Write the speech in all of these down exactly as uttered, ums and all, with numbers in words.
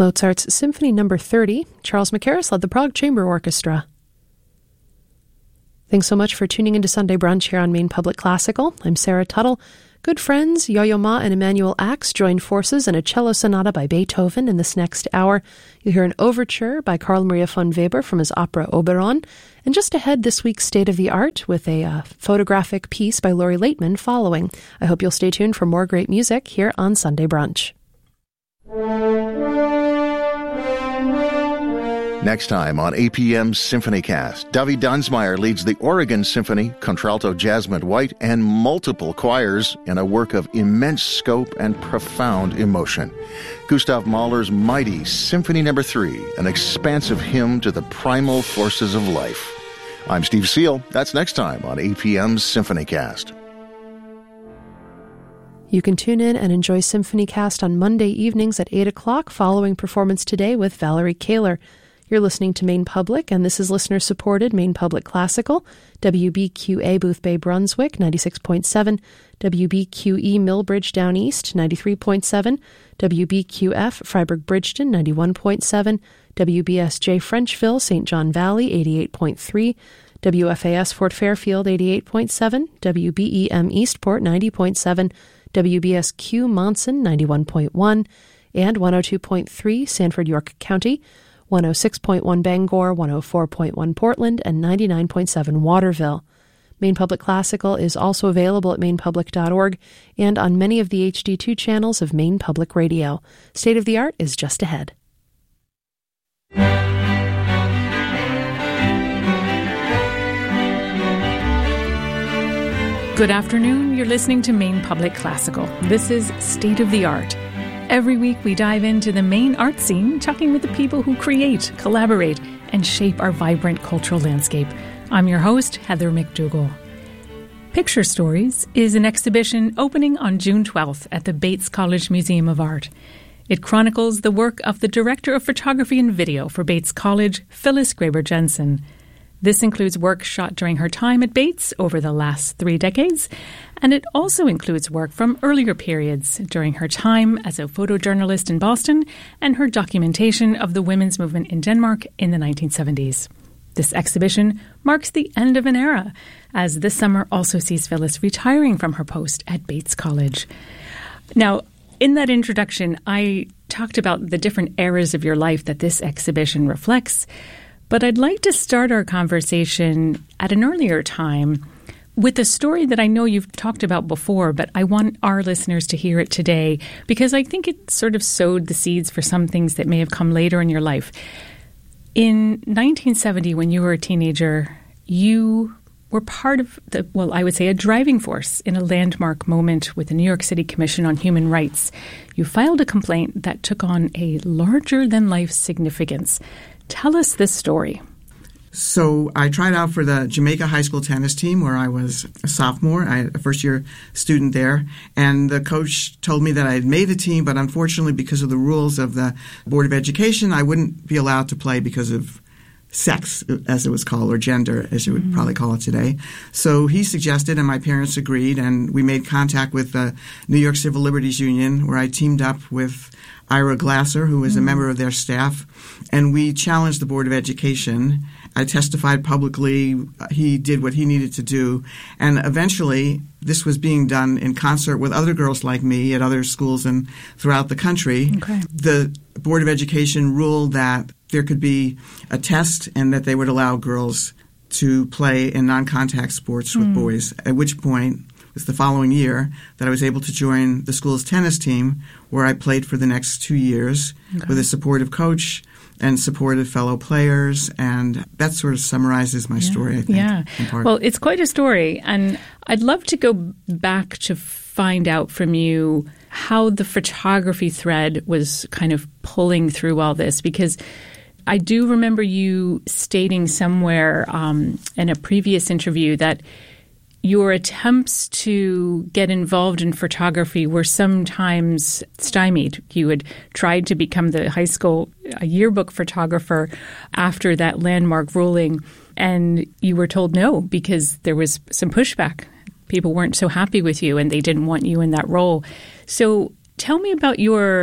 Mozart's Symphony Number thirty, Charles Mackerras led the Prague Chamber Orchestra. Thanks so much for tuning into Sunday Brunch here on Maine Public Classical. I'm Sarah Tuttle. Good friends Yo-Yo Ma and Emanuel Axe joined forces in a cello sonata by Beethoven in this next hour. You'll hear an overture by Carl Maria von Weber from his opera Oberon. And just ahead, this week's State of the Art with a uh, photographic piece by Laurie Laitman following. I hope you'll stay tuned for more great music here on Sunday Brunch. Next time on A P M's SymphonyCast, Davi Dunsmeyer leads the Oregon Symphony, contralto Jasmine White, and multiple choirs in a work of immense scope and profound emotion. Gustav Mahler's mighty Symphony Number three, an expansive hymn to the primal forces of life. I'm Steve Seal. That's next time on A P M's SymphonyCast. You can tune in and enjoy SymphonyCast on Monday evenings at eight o'clock following Performance Today with Valerie Kaler. You're listening to Maine Public, and this is listener-supported Maine Public Classical, W B Q A Boothbay Brunswick, ninety-six point seven, W B Q E Millbridge Down East, ninety-three point seven, W B Q F Freiburg Bridgeton, ninety-one point seven, W B S J Frenchville, Saint John Valley, eighty-eight point three, W F A S Fort Fairfield, eighty-eight point seven, W B E M Eastport, ninety point seven, W B S Q Monson, ninety-one point one, and one oh two point three Sanford York County, one oh six point one Bangor, one oh four point one Portland, and ninety-nine point seven Waterville. Maine Public Classical is also available at maine public dot org and on many of the H D two channels of Maine Public Radio. State of the Art is just ahead. Good afternoon. You're listening to Maine Public Classical. This is State of the Art. Every week we dive into the Maine art scene, talking with the people who create, collaborate, and shape our vibrant cultural landscape. I'm your host, Heather McDougall. Picture Stories is an exhibition opening on June twelfth at the Bates College Museum of Art. It chronicles the work of the Director of Photography and Video for Bates College, Phyllis Graber Jensen. This includes work shot during her time at Bates over the last three decades, and it also includes work from earlier periods during her time as a photojournalist in Boston and her documentation of the women's movement in Denmark in the nineteen seventies. This exhibition marks the end of an era, as this summer also sees Phyllis retiring from her post at Bates College. Now, in that introduction, I talked about the different eras of your life that this exhibition reflects. But I'd like to start our conversation at an earlier time with a story that I know you've talked about before, but I want our listeners to hear it today because I think it sort of sowed the seeds for some things that may have come later in your life. In nineteen seventy, when you were a teenager, you were part of the, well, I would say a driving force in a landmark moment with the New York City Commission on Human Rights. You filed a complaint that took on a larger-than-life significance. Tell us this story. So I tried out for the Jamaica High School tennis team where I was a sophomore. I had a first-year student there. And the coach told me that I had made the team, but unfortunately because of the rules of the Board of Education, I wouldn't be allowed to play because of sex, as it was called, or gender, as you would mm-hmm. probably call it today. So he suggested, and my parents agreed, and we made contact with the New York Civil Liberties Union, where I teamed up with Ira Glasser, who was mm-hmm. a member of their staff, and we challenged the Board of Education. I testified publicly. He did what he needed to do. And eventually, this was being done in concert with other girls like me at other schools and throughout the country. Okay. The Board of Education ruled that there could be a test and that they would allow girls to play in non-contact sports with mm. boys, at which point it was the following year that I was able to join the school's tennis team, where I played for the next two years okay. with a supportive coach and supported fellow players, and that sort of summarizes my yeah. story, I think. Yeah. Well, it's quite a story, and I'd love to go back to find out from you how the photography thread was kind of pulling through all this, because I do remember you stating somewhere um, in a previous interview that your attempts to get involved in photography were sometimes stymied. You had tried to become the high school yearbook photographer after that landmark ruling, and you were told no because there was some pushback. People weren't so happy with you, and they didn't want you in that role. So tell me about your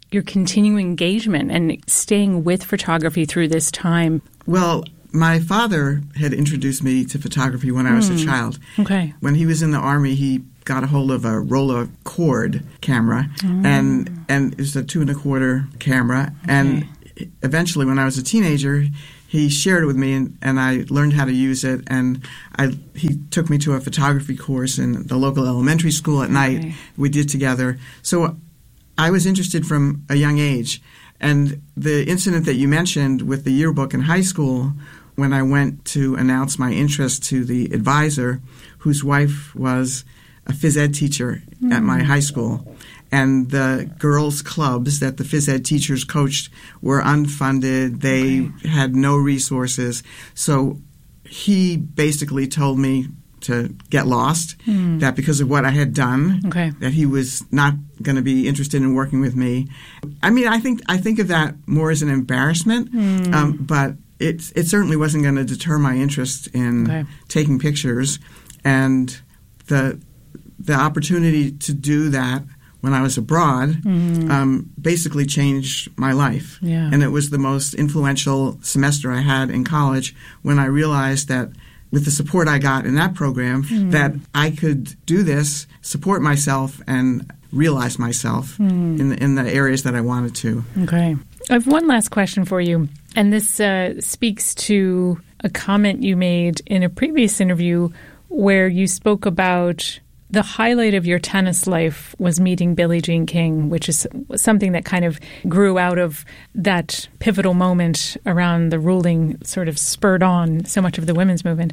your continuing engagement and staying with photography through this time? Well, my father had introduced me to photography when I was mm. a child. Okay. When he was in the Army, he got a hold of a Rolleicord camera, mm. and and it was a two and a quarter camera. Okay. And eventually, when I was a teenager, he shared it with me, and, and I learned how to use it. And I he took me to a photography course in the local elementary school at night. Okay. We did together. So I was interested from a young age. And the incident that you mentioned with the yearbook in high school, when I went to announce my interest to the advisor, whose wife was a phys ed teacher mm. at my high school, and the girls' clubs that the phys ed teachers coached were unfunded. They okay. had no resources. So he basically told me to get lost, mm. that because of what I had done, okay. that he was not going to be interested in working with me. I mean, I think I think of that more as an embarrassment, mm. um, but it, it certainly wasn't going to deter my interest in okay. taking pictures. And the the opportunity to do that when I was abroad mm-hmm. um, basically changed my life. Yeah. And it was the most influential semester I had in college when I realized that with the support I got in that program, mm. that I could do this, support myself, and realize myself mm. in, the, in the areas that I wanted to. Okay. I have one last question for you, and this uh, speaks to a comment you made in a previous interview where you spoke about the highlight of your tennis life was meeting Billie Jean King, which is something that kind of grew out of that pivotal moment around the ruling, sort of spurred on so much of the women's movement.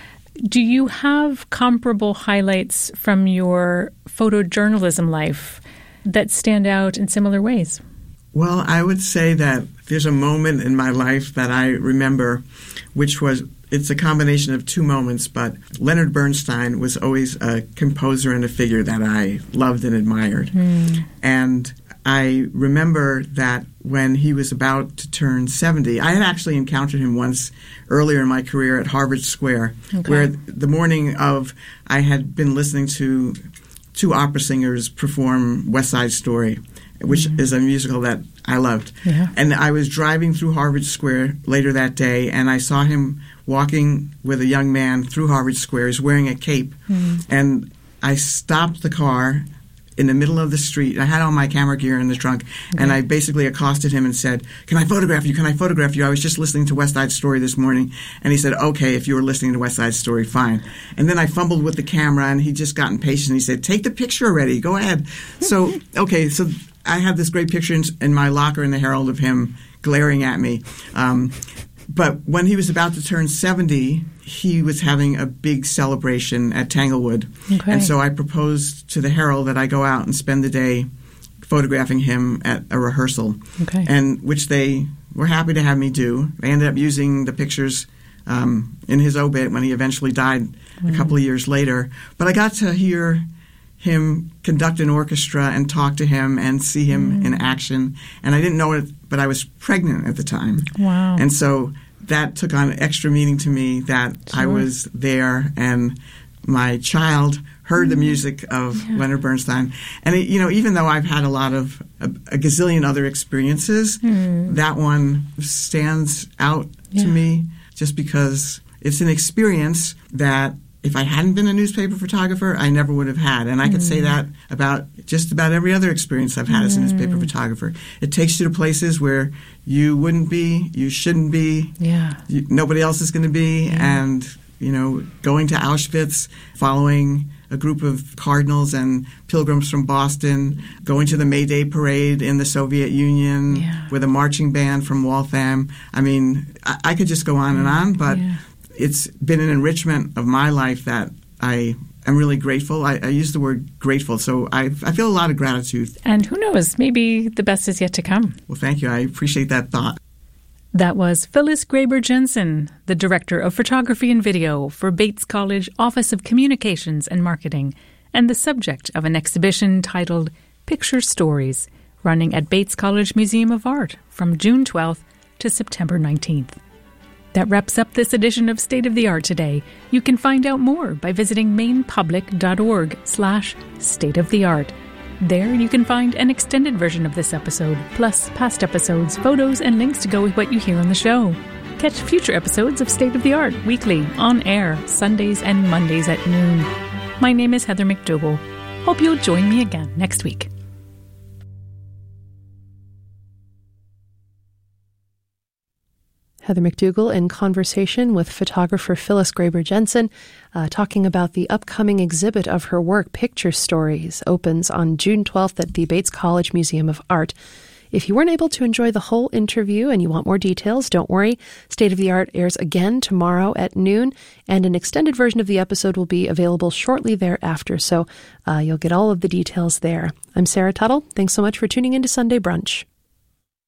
Do you have comparable highlights from your photojournalism life that stand out in similar ways? Well, I would say that there's a moment in my life that I remember, which was it's a combination of two moments, but Leonard Bernstein was always a composer and a figure that I loved and admired. Mm. And I remember that when he was about to turn seventy, I had actually encountered him once earlier in my career at Harvard Square, okay. where the morning of I had been listening to two opera singers perform West Side Story, which mm-hmm. is a musical that I loved. Yeah. And I was driving through Harvard Square later that day, and I saw him walking with a young man through Harvard Square. He's wearing a cape. Mm-hmm. And I stopped the car in the middle of the street. I had all my camera gear in the trunk, okay. and I basically accosted him and said, "Can I photograph you? Can I photograph you? I was just listening to West Side Story this morning." And he said, "Okay, if you were listening to West Side Story, fine." And then I fumbled with the camera, and he just got impatient. He said, "Take the picture already. Go ahead." So, okay, so I have this great picture in, in my locker in the Herald of him glaring at me. Um, but when he was about to turn seventy, he was having a big celebration at Tanglewood. Okay. And so I proposed to the Herald that I go out and spend the day photographing him at a rehearsal, okay. and which they were happy to have me do. They ended up using the pictures um, in his obit when he eventually died mm. a couple of years later. But I got to hear him conduct an orchestra and talk to him and see him mm. in action. And I didn't know it, but I was pregnant at the time. Wow. And so that took on extra meaning to me that sure. I was there and my child heard mm. the music of yeah. Leonard Bernstein. And, it, you know, even though I've had a lot of, a, a gazillion other experiences, mm. that one stands out yeah. to me just because it's an experience that if I hadn't been a newspaper photographer, I never would have had. And I could mm. say that about just about every other experience I've had mm. as a newspaper photographer. It takes you to places where you wouldn't be, you shouldn't be, yeah. you, nobody else is going to be. Yeah. And, you know, going to Auschwitz, following a group of cardinals and pilgrims from Boston, going to the May Day parade in the Soviet Union yeah. with a marching band from Waltham. I mean, I, I could just go on and on, but yeah. it's been an enrichment of my life that I am really grateful. I, I use the word grateful, so I, I feel a lot of gratitude. And who knows, maybe the best is yet to come. Well, thank you. I appreciate that thought. That was Phyllis Graber Jensen, the Director of Photography and Video for Bates College Office of Communications and Marketing, and the subject of an exhibition titled Picture Stories, running at Bates College Museum of Art from June twelfth to September nineteenth. That wraps up this edition of State of the Art today. You can find out more by visiting mainpublic.org slash state of the art. There you can find an extended version of this episode, plus past episodes, photos, and links to go with what you hear on the show. Catch future episodes of State of the Art weekly, on air, Sundays and Mondays at noon. My name is Heather McDougall. Hope you'll join me again next week. Heather McDougall in conversation with photographer Phyllis Graber Jensen, uh, talking about the upcoming exhibit of her work, Picture Stories, opens on June twelfth at the Bates College Museum of Art. If you weren't able to enjoy the whole interview and you want more details, don't worry. State of the Art airs again tomorrow at noon, and an extended version of the episode will be available shortly thereafter, so uh, you'll get all of the details there. I'm Sarah Tuttle. Thanks so much for tuning in to Sunday Brunch.